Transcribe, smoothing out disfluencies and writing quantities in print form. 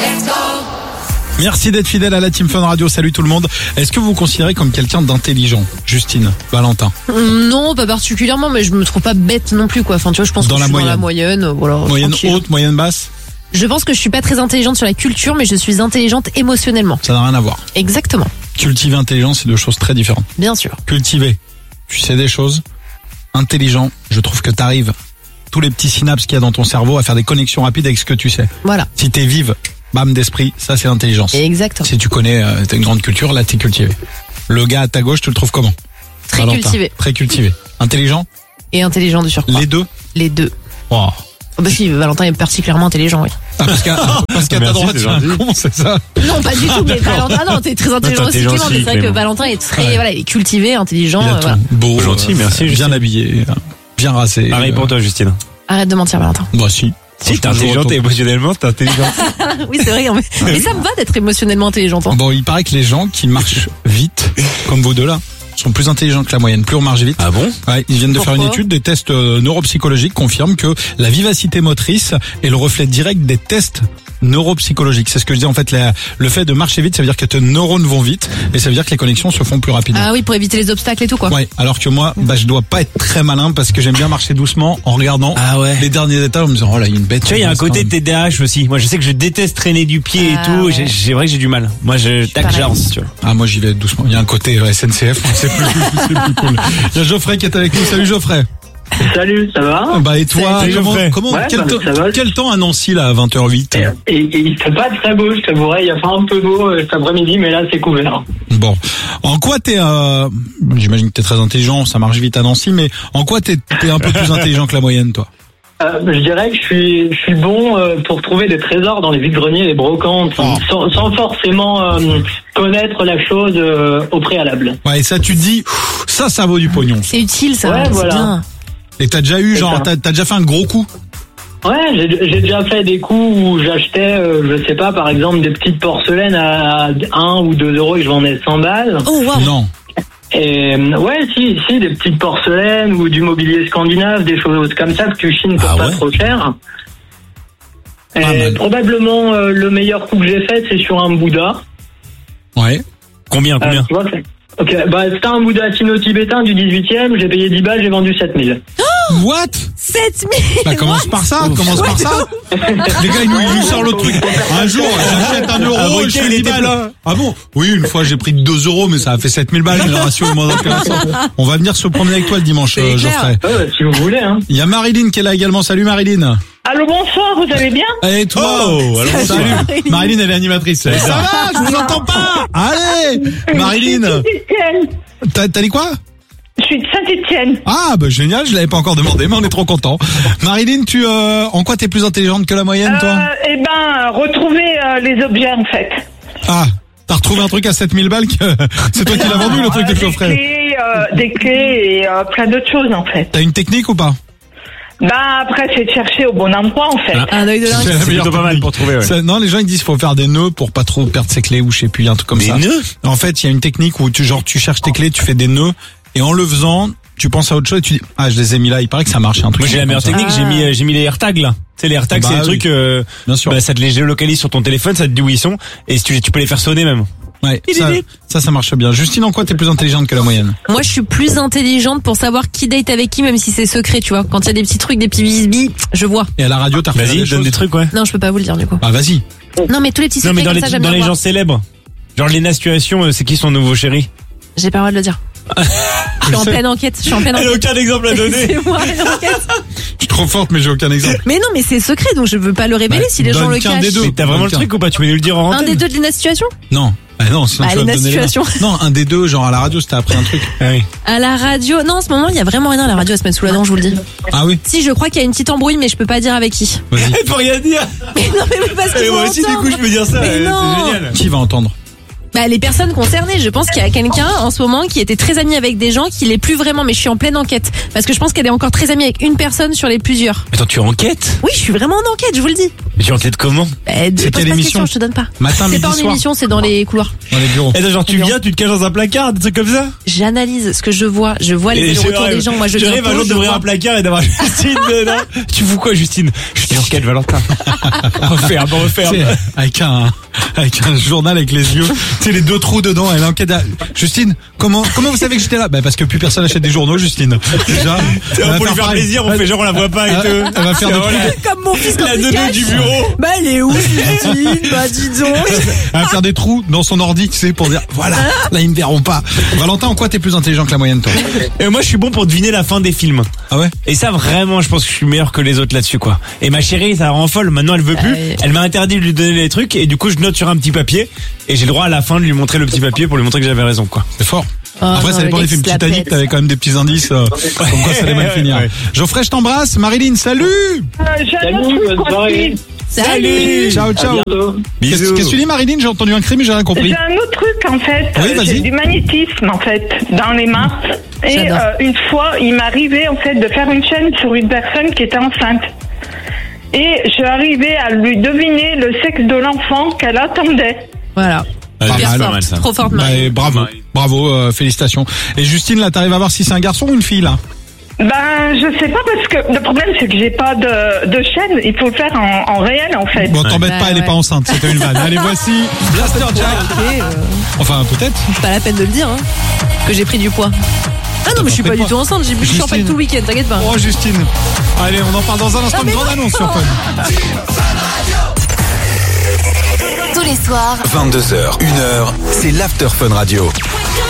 Merci d'être fidèle à la Team Fun Radio. Salut tout le monde. Est-ce que vous vous considérez comme quelqu'un d'intelligent, Justine, Valentin? Non, pas particulièrement, mais je me trouve pas bête non plus, quoi. Enfin, tu vois, je pense Dans que la je suis moyenne. dans la moyenne. Voilà, Moyenne tranquille. haute, moyenne basse? Je pense que je suis pas très intelligente sur la culture, mais je suis intelligente émotionnellement. Ça n'a rien à voir. Exactement. Cultiver intelligent, c'est deux choses très différentes. Bien sûr. Cultiver, tu sais des choses. Intelligent, je trouve que t'arrives, tous les petits synapses qu'il y a dans ton cerveau, à faire des connexions rapides avec ce que tu sais. Voilà. Si t'es vive, bam d'esprit, ça c'est l'intelligence. Exactement. Si tu connais, t'as une grande culture, là t'es cultivé. Le gars à ta gauche, tu le trouves comment? Très Valentin. cultivé. Très cultivé. Intelligent? Et intelligent de surcroît. Les deux? Les deux. Oh. Oh bah si, Valentin est particulièrement intelligent, oui. Ah, parce qu'à ta droite, c'est un con, c'est ça? Non, pas du tout, mais Valentin, non, t'es très intelligent aussi, Clément, mais c'est vrai que Valentin est très, voilà, il est cultivé, intelligent, Il a voilà. tout. Beau, Gentil, merci, bien Justine. habillé, bien rasé. Pareil pour toi, Justine. Arrête de mentir, Valentin. Moi, si. Si, t'es Franchement, je intelligente retourne. et émotionnellement, t'es intelligente. Oui, c'est vrai, mais ça me va d'être émotionnellement intelligente, hein. Bon, il paraît que les gens qui marchent vite, comme vous deux là, sont plus intelligents que la moyenne. Plus on marche vite. Ah bon? Ouais, ils viennent de faire une Pourquoi étude, des tests neuropsychologiques confirment que la vivacité motrice est le reflet direct des tests neuropsychologiques. C'est ce que je dis en fait, le fait de marcher vite, ça veut dire que tes neurones vont vite et ça veut dire que les connexions se font plus rapidement. Ah oui, pour éviter les obstacles et tout, quoi. Ouais, alors que moi, je dois pas être très malin parce que j'aime bien marcher doucement en regardant Ah ouais. les derniers étages en me disant oh là, il y a une bête. Tu vois, il y a un côté TDAH aussi. Moi, je sais que je déteste traîner du pied et Ah tout. ouais. C'est vrai que j'ai du mal. Moi, tac, pareil. j'avance, tu vois. Ah, moi j'y vais doucement. Il y a un côté SNCF, c'est plus cool. Il y a Geoffrey qui est avec nous. Salut Geoffrey. Salut, ça va? Bah et toi, Salut, Geoffrey. Ouais, quel, bah, ça va. quel temps à Nancy là à 20h08? Et il fait pas très beau, je t'avouerai, il y a pas un peu beau cet après-midi, mais là c'est couvert. Bon, en quoi t'es j'imagine que t'es très intelligent, ça marche vite à Nancy, mais en quoi t'es un peu plus intelligent que la moyenne, toi? Je dirais que je suis bon pour trouver des trésors dans les vides-greniers, les brocantes, sans forcément connaître la chose au préalable. Ouais, et ça tu te dis, ça vaut du pognon. C'est utile, ça. Ouais, c'est voilà. bien. Et t'as déjà eu, C'est genre, ça. t'as déjà fait un gros coup? Ouais, j'ai déjà fait des coups où j'achetais, je sais pas, par exemple, des petites porcelaines à 1 ou 2 euros et je vendais 100 balles. Oh, waouh. Non. Et ouais, si, des petites porcelaines ou du mobilier scandinave, des choses comme ça que tu chines pour Ah pas ouais. trop cher. Et Pas mal. probablement le meilleur coup que j'ai fait, c'est sur un Bouddha. Ouais. Combien? Tu vois, ok, bah c'était un Bouddha sino-tibétain du 18e, j'ai payé 10 balles, j'ai vendu 7000. What? 7000. Bah commence par ça, commence par ça. Les gars, il nous sort le truc. Un jour, j'achète 1 euro, Ah, je fais il 10 était balles. plein. Ah bon? Oui, une fois j'ai pris 2 euros, mais ça a fait 7000 balles, le ratio est moins intéressant. On va venir se promener avec toi le dimanche, C'est clair. Geoffrey. Si vous voulez, hein. Il y a Marilyn qui est là également. Salut Marilyn. Allô, bonsoir, vous allez bien? Et toi? Oh, alors, Salut. Marilyn. Marilyn, elle est animatrice. Ça va? Je vous entends pas. Allez, Marilyn. Saint-Étienne. T'as dit quoi? Je suis de Saint-Étienne. Ah, bah génial. Je l'avais pas encore demandé, mais on est trop content. Marilyn, en quoi t'es plus intelligente que la moyenne, toi? Eh ben, retrouver les objets, en fait. Ah, t'as retrouvé un truc à 7000 balles que c'est toi qui l'as vendu, le truc de Geoffrey. Des clés et plein d'autres choses, en fait. T'as une technique ou pas? Ben, après, c'est de chercher au bon endroit, en fait. Un œil de C'est lynx. la C'est meilleure plutôt pas mal technique. pour trouver, ouais. Ça, non, les gens ils disent qu'il faut faire des nœuds pour pas trop perdre ses clés ou je sais plus, un truc comme Des ça. nœuds? En fait, il y a une technique où tu cherches tes clés, tu fais des nœuds et en le faisant, tu penses à autre chose et tu dis je les ai mis là, il paraît que ça marche, un truc. Moi, j'ai la comme meilleure ça. technique, j'ai mis les AirTags, là. Tu sais, les AirTags, Bah c'est des oui. trucs, Bien sûr. ça te les géolocalise sur ton téléphone, ça te dit où ils sont, et si tu peux les faire sonner même. Ouais, ça marche bien. Justine, en quoi t'es plus intelligente que la moyenne? Moi, je suis plus intelligente pour savoir qui date avec qui, même si c'est secret, tu vois. Quand il y a des petits trucs, des petits bisbis, je vois. Et à la radio, t'as refait Vas-y, des donne choses? des trucs, ouais. Non, je peux pas vous le dire, du coup. Ah, vas-y. Non, mais tous les petits Non, secrets mais comme ça, j'aime dans bien les voir. gens célèbres. Genre, Lena Situation, c'est qui son nouveau chéri? J'ai pas le droit de le dire. Je suis en pleine enquête. Elle a aucun exemple à donner. C'est moi, l'enquête. Je suis trop forte, mais j'ai aucun exemple. Mais non, mais c'est secret, donc je veux pas le révéler Bah, si les gens donne le qu'un cachent. des deux. Mais t'as vraiment le Quelqu'un. truc ou pas? Tu veux nous le dire en Un antenne? des deux de la situation? Non. Ah non, sinon Bah, tu vas me Lena donner les Situation. noms. Non, un des deux, genre à la radio, c'était après un truc. Ah oui. À la radio. Non, en ce moment, il y a vraiment rien à la radio à se mettre sous la dent, je vous le dis. Ah oui, Si, je crois qu'il y a une petite embrouille, mais je peux pas dire avec qui. vas-y. Elle peut rien dire. Mais non, mais parce que Et moi aussi, du coup, je peux dire ça. Mais non. C'est génial. Qui va entendre? Bah, les personnes concernées, je pense qu'il y a quelqu'un en ce moment qui était très ami avec des gens qui l'est plus vraiment, mais je suis en pleine enquête. Parce que je pense qu'elle est encore très amie avec une personne sur les plusieurs. Attends, tu enquêtes? Oui, je suis vraiment en enquête, je vous le dis. Mais tu enquêtes comment? C'est quelle émission? Je te donne pas. Matin, c'est midi, pas en soir. émission, c'est dans les couloirs. Dans les bureaux. Et genre, tu viens, tu te caches dans un placard, des trucs comme ça? J'analyse ce que je vois les retours des gens. Moi, je j'arrive un jour d'ouvrir un placard et d'avoir Justine dedans. Tu fous quoi, Justine? Je suis enquête, Valentin. Referme. C'est avec un journal avec les yeux, tu sais, les 2 trous dedans, elle enquête. Justine, comment vous savez que j'étais là? Bah, parce que plus personne achète des journaux, Justine. Déjà. Pour lui faire plaisir, on fait genre on la voit pas et tout. Elle va faire des trous. Comme mon fils la dodo du bureau. Bah, elle est où, Justine? Bah, dis donc. Elle va faire des trous dans son ordi, tu sais, pour dire, voilà, là, ils me verront pas. Valentin, en quoi t'es plus intelligent que la moyenne, toi? Et moi, je suis bon pour deviner la fin des films. Ah ouais? Et ça, vraiment, je pense que je suis meilleur que les autres là-dessus, quoi. Et ma chérie, ça la rend folle. Maintenant, elle veut plus. Elle m'a interdit de lui donner les trucs. Et du coup, je note sur un petit papier. Et j'ai le droit à la fin de lui montrer le petit papier pour lui montrer que j'avais raison, quoi. C'est fort. Oh, après, non, ça dépend le des films gars qui se la Titanic, pète. t'avais quand même des petits indices, comme quoi ça allait mal finir. Ouais. Geoffrey, je t'embrasse. Marilyn, salut! J'ai un Salut, autre truc bonne soirée. aussi. Salut. Ciao, À ciao. bientôt. Qu'est-ce que tu dis, Marilyn? J'ai entendu un cri, mais j'ai rien compris. J'ai un autre truc en fait. Oui, vas-y. J'ai du magnétisme en fait dans les mains. Et J'adore. une fois, il m'arrivait en fait de faire une chaîne sur une personne qui était enceinte. Et je arrivais à lui deviner le sexe de l'enfant qu'elle attendait. Voilà. Pas Super mal. forte, mal, ça. trop forte, Bah, Marie. et bravo, félicitations. Et Justine, là, t'arrives à voir si c'est un garçon ou une fille, là? Ben, je sais pas parce que le problème c'est que j'ai pas de chaîne. Il faut le faire en réel en fait. Bon, t'embête Bah, pas, elle est ouais. pas enceinte, c'était une vanne. Allez, voici Blaster Jack. Enfin, peut-être. C'est pas la peine de le dire, hein. Que j'ai pris du poids. Ah non, mais je suis pas du tout enceinte, j'ai bu du Justine. champagne tout le week-end, t'inquiète pas. Oh, Justine. Allez, on en parle dans un instant, une grande annonce sur Fun. Tous les soirs, 22h, 1h, c'est l'After Fun Radio.